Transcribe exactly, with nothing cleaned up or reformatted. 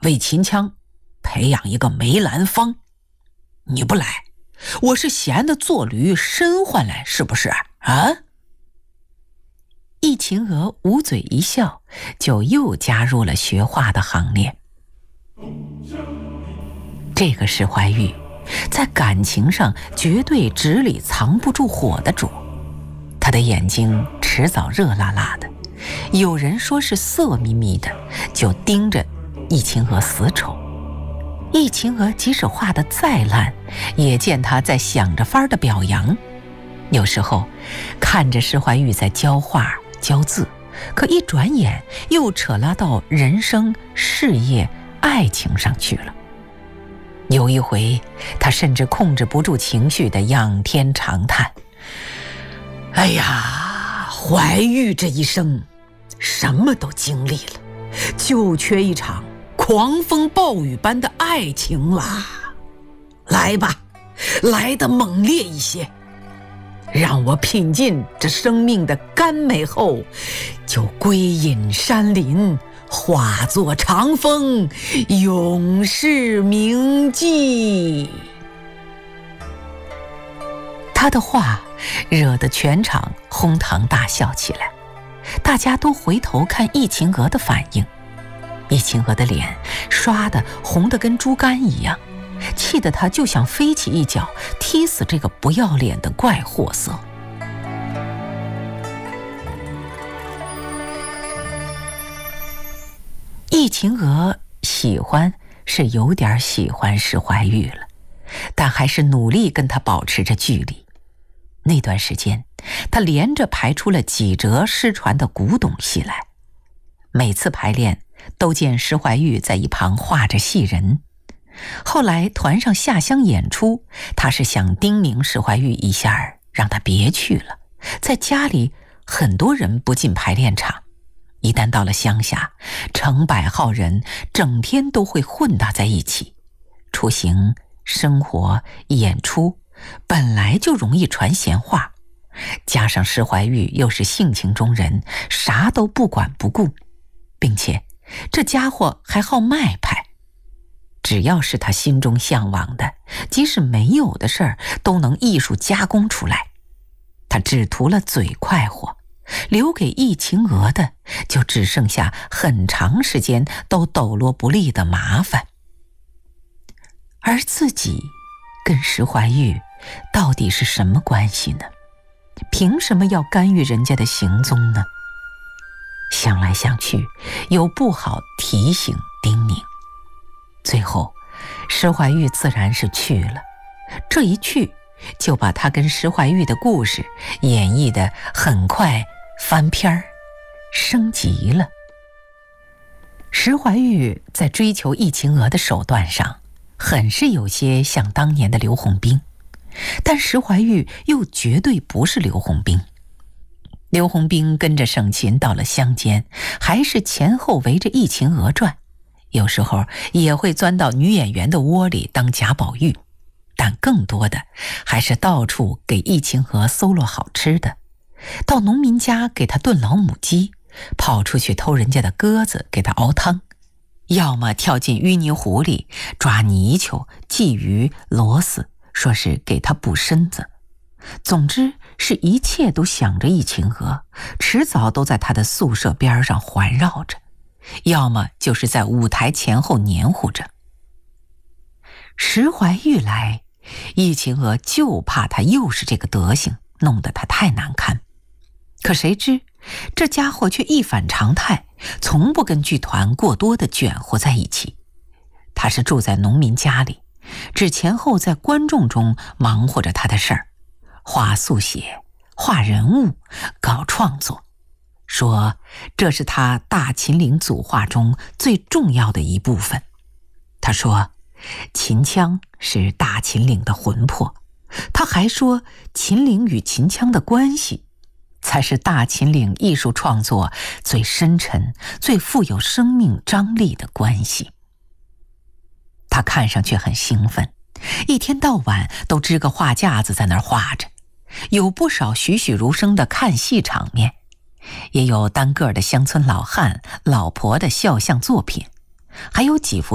为秦腔培养一个梅兰芳。你不来，我是闲的做驴身换来，是不是啊？ 易秦娥捂嘴一笑，就又加入了学画的行列。这个石怀玉在感情上绝对纸里藏不住火的主，他的眼睛迟早热辣辣的，有人说是色眯眯的，就盯着易秦娥死瞅。易秦娥即使画得再烂，也见他在想着法儿的表扬。有时候看着石怀玉在教画教字，可一转眼又扯拉到人生、事业、爱情上去了。有一回，他甚至控制不住情绪的仰天长叹： 哎呀，怀玉这一生什么都经历了，就缺一场狂风暴雨般的爱情啦！来吧，来得猛烈一些，让我品尽这生命的甘美后，就归隐山林，化作长风，永世铭记。 他的话惹得全场哄堂大笑起来，大家都回头看易秦娥的反应。易秦娥的脸刷得红得跟猪肝一样，气得他就想飞起一脚踢死这个不要脸的怪货色。易秦娥喜欢是有点喜欢石怀玉了，但还是努力跟他保持着距离。那段时间，他连着排出了几折失传的古董戏来，每次排练都见石怀玉在一旁画着戏人。后来团上下乡演出，他是想叮咛石怀玉一下，让他别去了。在家里很多人不进排练场，一旦到了乡下，成百号人整天都会混搭在一起，出行、生活、演出本来就容易传闲话，加上石怀玉又是性情中人，啥都不管不顾，并且这家伙还好卖派，只要是他心中向往的，即使没有的事儿都能艺术加工出来。他只图了嘴快活，留给易秦娥的就只剩下很长时间都抖落不利的麻烦。而自己跟石怀玉到底是什么关系呢？凭什么要干预人家的行踪呢？想来想去，又不好提醒叮咛。最后石怀玉自然是去了，这一去就把他跟石怀玉的故事演绎得很快翻篇儿，升级了。石怀玉在追求易秦娥的手段上很是有些像当年的刘洪兵，但石怀玉又绝对不是刘洪兵。刘洪兵跟着盛琴到了乡间，还是前后围着易秦娥转，有时候也会钻到女演员的窝里当贾宝玉，但更多的还是到处给易秦娥搜罗好吃的，到农民家给她炖老母鸡，跑出去偷人家的鸽子给她熬汤，要么跳进淤泥湖里抓泥鳅、鲫鱼、螺丝，说是给她补身子。总之是一切都想着易秦娥，迟早都在她的宿舍边上环绕着，要么就是在舞台前后黏糊着。石怀玉来，易秦娥就怕他又是这个德行，弄得他太难堪。可谁知这家伙却一反常态，从不跟剧团过多的卷和在一起。他是住在农民家里，只前后在观众中忙活着他的事儿，画速写、画人物、搞创作，说这是他大秦岭组画中最重要的一部分。他说秦腔是大秦岭的魂魄，他还说秦岭与秦腔的关系才是大秦岭艺术创作最深沉、最富有生命张力的关系。他看上去很兴奋，一天到晚都支个画架子在那儿画着，有不少栩栩如生的看戏场面，也有单个的乡村老汉、老婆的肖像作品，还有几幅